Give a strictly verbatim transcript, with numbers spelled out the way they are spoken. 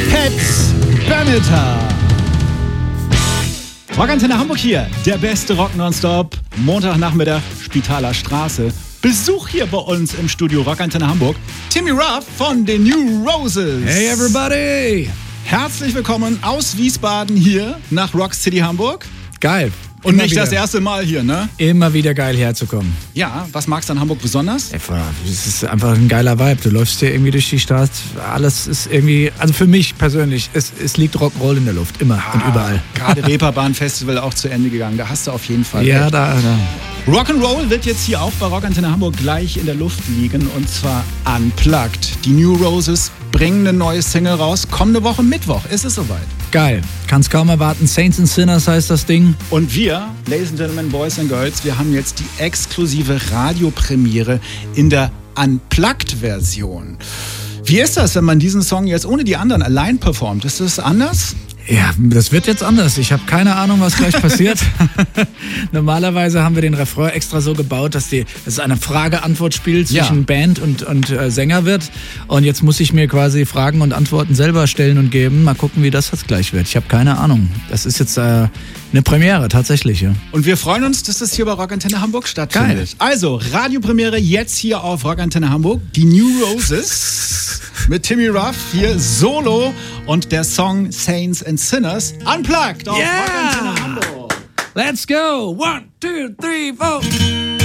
Pat Benatar. Rockantenne Hamburg hier, der beste Rock nonstop. Montagnachmittag, Spitaler Straße. Besuch hier bei uns im Studio Rockantenne Hamburg. Timmy Ruff von den New Roses. Hey everybody! Herzlich willkommen aus Wiesbaden hier nach Rock City Hamburg. Geil. Und Immer nicht wieder. das erste Mal hier, ne? Immer wieder geil herzukommen. Ja, was magst du an Hamburg besonders? Es ist einfach ein geiler Vibe. Du läufst hier irgendwie durch die Stadt. Alles ist irgendwie, also für mich persönlich, es, es liegt Rock'n'Roll in der Luft. Immer ah, und überall. Gerade Reeperbahn Festival auch zu Ende gegangen. Da hast du auf jeden Fall Ja, recht. da, da. Rock'n'Roll wird jetzt hier auch bei Rockantenne Hamburg gleich in der Luft liegen. Und zwar unplugged. Die New Roses bringen eine neue Single raus. Kommende Woche Mittwoch ist es soweit. Geil. Kann's kaum erwarten. Saints and Sinners heißt das Ding. Und wir, Ladies and Gentlemen, Boys and Girls, wir haben jetzt die exklusive Radiopremiere in der Unplugged-Version. Wie ist das, wenn man diesen Song jetzt ohne die anderen allein performt? Ist das anders? Ja, das wird jetzt anders. Ich habe keine Ahnung, was gleich passiert. Normalerweise haben wir den Refrain extra so gebaut, dass die, dass es eine Frage-Antwort-Spiel zwischen Ja. Band und, und äh, Sänger wird. Und jetzt muss ich mir quasi Fragen und Antworten selber stellen und geben. Mal gucken, wie das jetzt gleich wird. Ich habe keine Ahnung. Das ist jetzt äh, eine Premiere, tatsächlich. Ja. Und wir freuen uns, dass das hier bei Rockantenne Hamburg stattfindet. Geil. Also, Radiopremiere jetzt hier auf Rockantenne Hamburg. Die New Roses mit Timmy Ruff hier solo und der Song Saints and Sinners unplugged auf Yeah. Rockantenne Hamburg. Let's go! One, two, three, four!